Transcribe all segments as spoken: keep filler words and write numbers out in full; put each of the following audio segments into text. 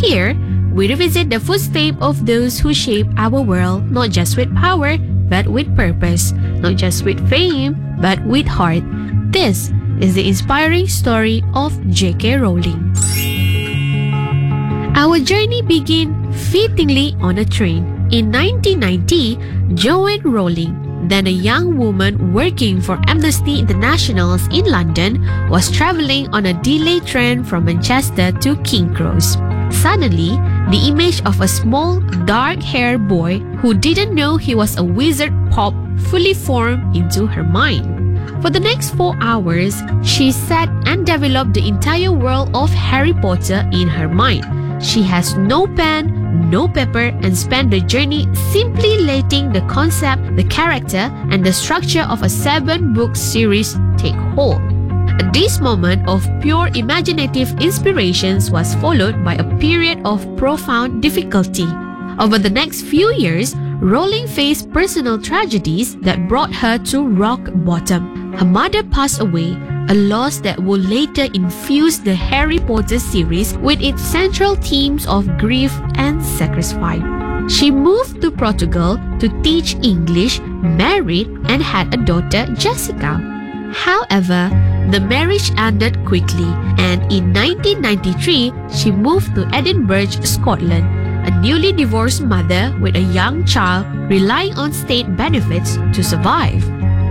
Here, we revisit the footsteps of those who shape our world, not just with power, but with purpose, not just with fame, but with heart. This is the inspiring story of J K. Rowling. Our journey begins fittingly on a train. In nineteen ninety, Joanne Rowling, then a young woman working for Amnesty International in London, was traveling on a delayed train from Manchester to King's Cross. Suddenly, the image of a small, dark-haired boy who didn't know he was a wizard popped fully formed into her mind. For the next four hours, she sat and developed the entire world of Harry Potter in her mind. She has no pen, no paper, and spent the journey simply letting the concept, the character, and the structure of a seven-book series take hold. This moment of pure imaginative inspirations was followed by a period of profound difficulty. Over the next few years, Rowling faced personal tragedies that brought her to rock bottom. Her mother passed away, a loss that would later infuse the Harry Potter series with its central themes of grief and sacrifice. She moved to Portugal to teach English, married, and had a daughter, Jessica. However, the marriage ended quickly, and in nineteen ninety-three, she moved to Edinburgh, Scotland, a newly divorced mother with a young child relying on state benefits to survive.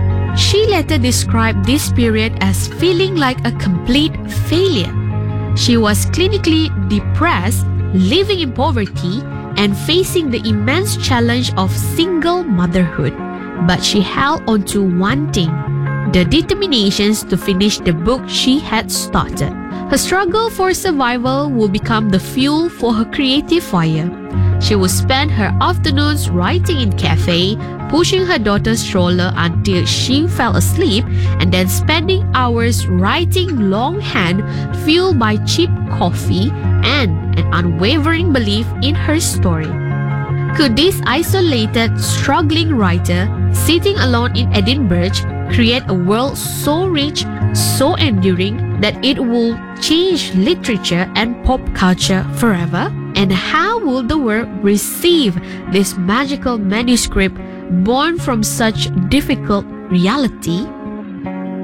She later described this period as feeling like a complete failure. She was clinically depressed, living in poverty, and facing the immense challenge of single motherhood. But she held on to one thing: the determination to finish the book she had started. Her struggle for survival would become the fuel for her creative fire. She would spend her afternoons writing in cafes, pushing her daughter's stroller until she fell asleep, and then spending hours writing longhand, fueled by cheap coffee and an unwavering belief in her story. Could this isolated, struggling writer, sitting alone in Edinburgh, create a world so rich, so enduring, that it will change literature and pop culture forever? And how will the world receive this magical manuscript born from such difficult reality?